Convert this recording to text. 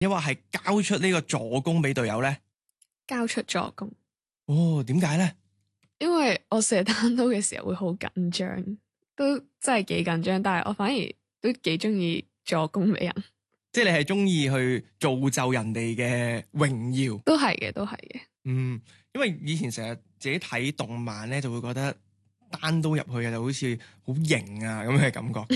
抑或係交出呢個助攻俾隊友咧？ 交出助攻。 哦，點解咧？ 因為我射單刀嘅時候會好緊張，都真係幾緊張，但係我反而都幾中意助攻俾人。 即係你係中意去造就人哋嘅榮耀？ 都係嘅，都係嘅。 因為以前成日自己睇動漫咧，就會覺得單刀入去嘅就好似好型啊咁嘅感覺。